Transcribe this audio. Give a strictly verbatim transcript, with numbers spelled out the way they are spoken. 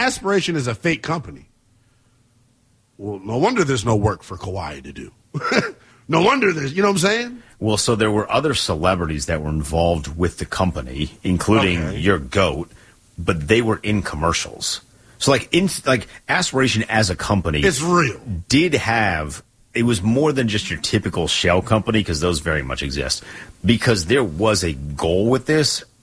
Aspiration is a fake company. Well, no wonder there's no work for Kawhi to do. No wonder there's, you know what I'm saying? Well, so there were other celebrities that were involved with the company, including Okay. your GOAT, but they were in commercials. So, like, in like Aspiration as a company, It's real. did have, it was more than just your typical shell company, because those very much exist, because there was a goal with this,